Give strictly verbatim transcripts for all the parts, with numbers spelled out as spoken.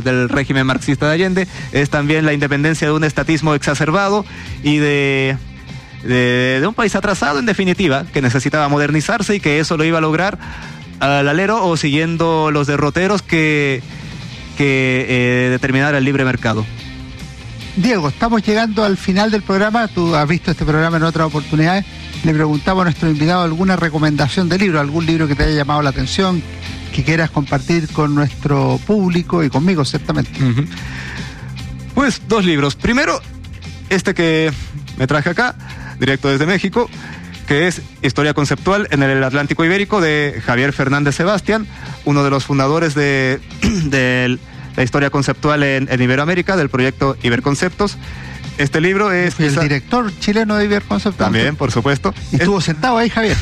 del régimen marxista de Allende, es también la independencia de un estatismo exacerbado y de, de, de un país atrasado, en definitiva, que necesitaba modernizarse y que eso lo iba a lograr al alero o siguiendo los derroteros que, que eh, determinara el libre mercado. Diego, estamos llegando al final del programa. Tú has visto este programa en otras oportunidades. Le preguntamos a nuestro invitado alguna recomendación de libro, algún libro que te haya llamado la atención, que quieras compartir con nuestro público y conmigo, ciertamente. Uh-huh. Pues dos libros. Primero, este que me traje acá, directo desde México, que es Historia Conceptual en el Atlántico Ibérico, de Javier Fernández Sebastián, uno de los fundadores de, de la historia conceptual en, en Iberoamérica, del proyecto Iberconceptos. Este libro es... El director chileno de Iberconceptos. También, por supuesto. Y estuvo sentado ahí, Javier.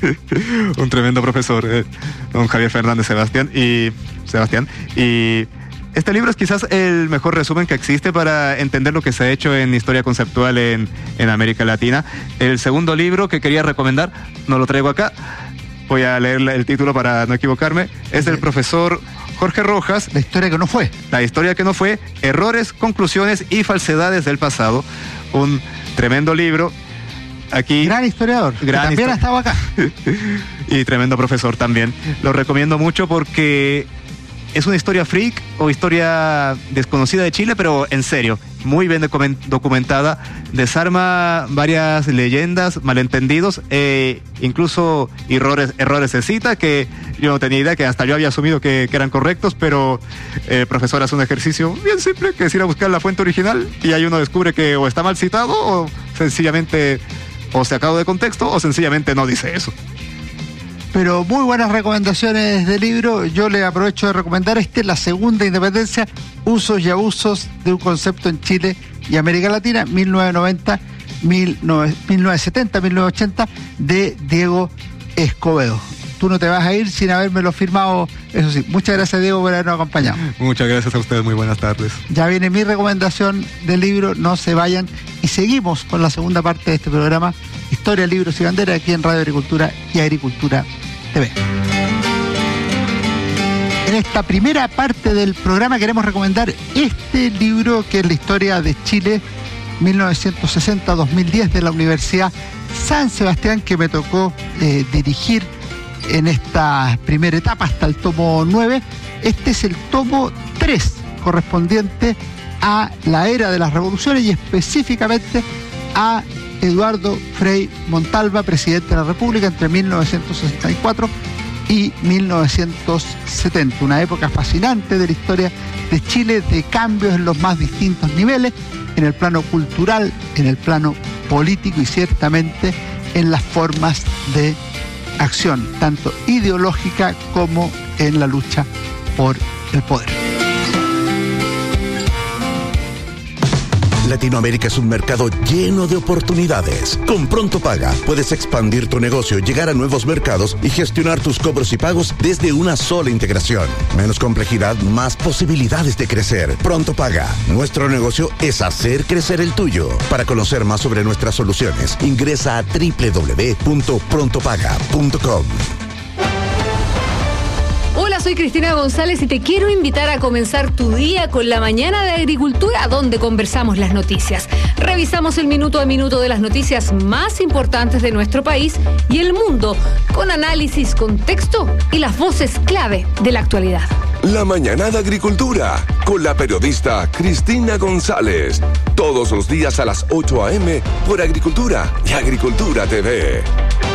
Un tremendo profesor, eh, don Javier Fernández Sebastián. Y, Sebastián. Y este libro es quizás el mejor resumen que existe para entender lo que se ha hecho en historia conceptual en, en América Latina. El segundo libro que quería recomendar, no lo traigo acá, voy a leer el título para no equivocarme, es del profesor Jorge Rojas. La historia que no fue. La historia que no fue, errores, conclusiones y falsedades del pasado. Un tremendo libro. Aquí, gran historiador, gran que también histo- ha estado acá. Y tremendo profesor también. Lo recomiendo mucho porque es una historia freak o historia desconocida de Chile, pero en serio, muy bien documentada. Desarma varias leyendas, malentendidos, e incluso errores, errores de cita que yo no tenía idea, que hasta yo había asumido que, que eran correctos, pero el profesor hace un ejercicio bien simple, que es ir a buscar la fuente original, y ahí uno descubre que o está mal citado o sencillamente o sacado de contexto o sencillamente no dice eso. Pero muy buenas recomendaciones de libro. Yo le aprovecho de recomendar este, La Segunda Independencia, usos y abusos de un concepto en Chile y América Latina, mil novecientos noventa, mil novecientos setenta, mil novecientos ochenta, de Diego Escobedo. Tú no te vas a ir sin habérmelo firmado, eso sí. Muchas gracias, Diego, por habernos acompañado. Muchas gracias a ustedes, muy buenas tardes. Ya viene mi recomendación del libro, no se vayan, y seguimos con la segunda parte de este programa, Historia, Libros y Banderas, aquí en Radio Agricultura y Agricultura T V. En esta primera parte del programa queremos recomendar este libro, que es la historia de Chile mil novecientos sesenta a dos mil diez, de la Universidad San Sebastián, que me tocó eh, dirigir en esta primera etapa hasta el tomo nueve. Este es el tomo tres, correspondiente a la era de las revoluciones y específicamente a Eduardo Frei Montalva, presidente de la República entre mil novecientos sesenta y cuatro y mil novecientos setenta. Una época fascinante de la historia de Chile, de cambios en los más distintos niveles, en el plano cultural, en el plano político y ciertamente en las formas de acción, tanto ideológica como en la lucha por el poder. Latinoamérica es un mercado lleno de oportunidades. Con Pronto Paga puedes expandir tu negocio, llegar a nuevos mercados y gestionar tus cobros y pagos desde una sola integración. Menos complejidad, más posibilidades de crecer. Pronto Paga. Nuestro negocio es hacer crecer el tuyo. Para conocer más sobre nuestras soluciones, ingresa a doble u doble u doble u punto pronto paga punto com. Hola, soy Cristina González y te quiero invitar a comenzar tu día con la mañana de Agricultura, donde conversamos las noticias. Revisamos el minuto a minuto de las noticias más importantes de nuestro país y el mundo, con análisis, contexto y las voces clave de la actualidad. La mañana de Agricultura, con la periodista Cristina González. Todos los días a las ocho a eme por Agricultura y Agricultura T V.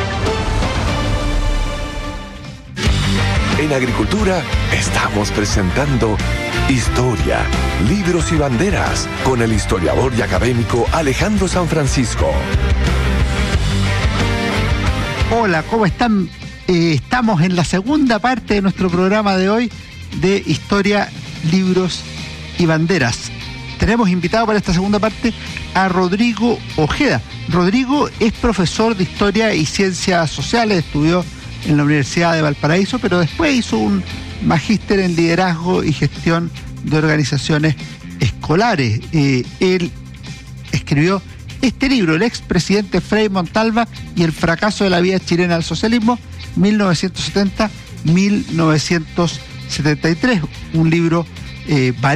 En Agricultura estamos presentando Historia, Libros y Banderas con el historiador y académico Alejandro San Francisco. Hola, ¿cómo están? Eh, estamos en la segunda parte de nuestro programa de hoy de Historia, Libros y Banderas. Tenemos invitado para esta segunda parte a Rodrigo Ojeda. Rodrigo es profesor de Historia y Ciencias Sociales, estudió en la Universidad de Valparaíso, pero después hizo un magíster en liderazgo y gestión de organizaciones escolares. Eh, él escribió este libro, El expresidente Frei Montalva y el fracaso de la vía chilena al socialismo, mil novecientos setenta a mil novecientos setenta y tres, un libro eh,